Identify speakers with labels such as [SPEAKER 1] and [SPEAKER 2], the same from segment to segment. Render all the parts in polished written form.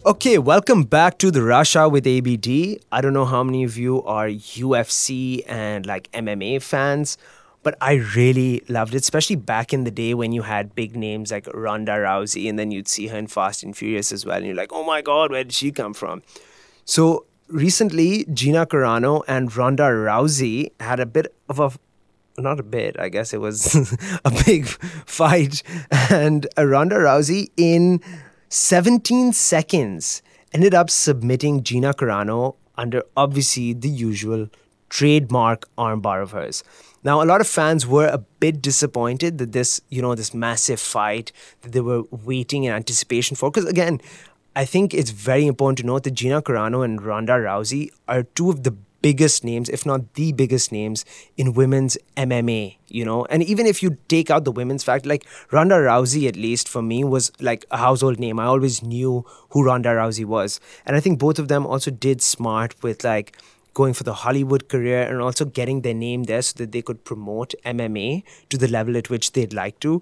[SPEAKER 1] Okay, welcome back to the Rush Hour with ABD. I don't know how many of you are UFC and like MMA fans, but I really loved it, especially back in the day when you had big names like Ronda Rousey, and then you'd see her in Fast and Furious as well, and you're like, oh my God, where did she come from? So recently, Gina Carano and Ronda Rousey had a bit of a not a bit, I guess it was a big fight. And Ronda Rousey, in 17 seconds, ended up submitting Gina Carano under obviously the usual trademark armbar of hers. Now, a lot of fans were a bit disappointed that this massive fight that they were waiting in anticipation for. Because again, I think it's very important to note that Gina Carano and Ronda Rousey are two of the biggest names, if not the biggest names in women's MMA. And even if you take out the women's fact, like Ronda Rousey, at least for me, was like a household name. I always knew who Ronda Rousey was. And I think both of them also did smart with like going for the Hollywood career and also getting their name there so that they could promote MMA to the level at which they'd like to.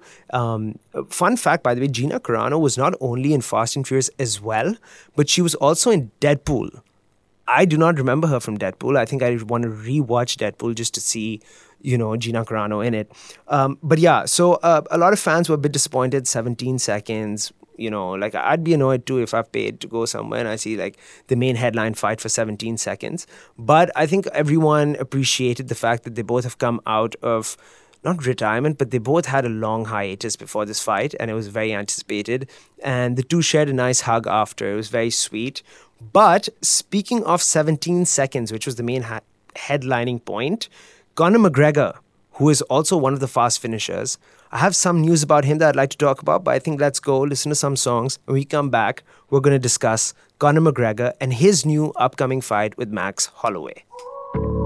[SPEAKER 1] Fun fact, by the way, Gina Carano was not only in Fast and Furious as well, but she was also in Deadpool. I do not remember her from Deadpool. I think I want to rewatch Deadpool just to see, Gina Carano in it. But yeah, so a lot of fans were a bit disappointed. 17 seconds. Like I'd be annoyed too if I've paid to go somewhere and I see like the main headline fight for 17 seconds. But I think everyone appreciated the fact that they both have come out of not retirement, but they both had a long hiatus before this fight, and it was very anticipated. And the two shared a nice hug after. It was very sweet. But speaking of 17 seconds, which was the main headlining point, Conor McGregor, who is also one of the fast finishers, I have some news about him that I'd like to talk about, but I think let's go listen to some songs. When we come back, we're going to discuss Conor McGregor and his new upcoming fight with Max Holloway.